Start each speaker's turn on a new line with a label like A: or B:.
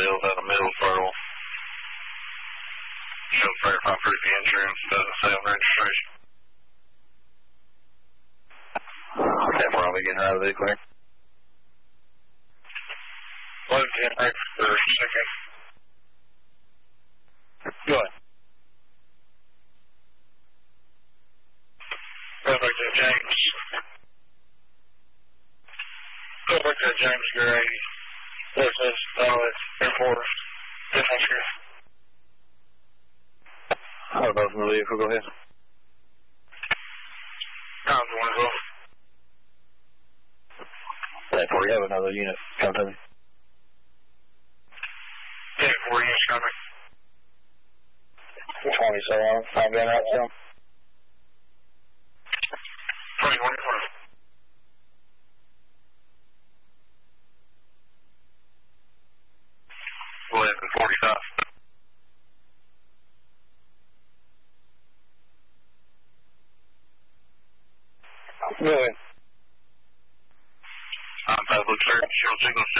A: sales out of Middlesboro. Shows verify proof of insurance, doesn't say on registration.
B: Okay, where are we getting out of the vehicle here?
A: 1110 right for a second.
B: Go ahead.
A: Go back to James. Go back to James Gray. This is Air Force. Business here.
B: How about from the vehicle? Go ahead.
A: Times one as well.
B: That for you have another unit come to me.
A: Yeah, 4 units coming.
B: 27. I'm going out to
A: 21. 11:45.
B: Go ahead.
A: Public search, signal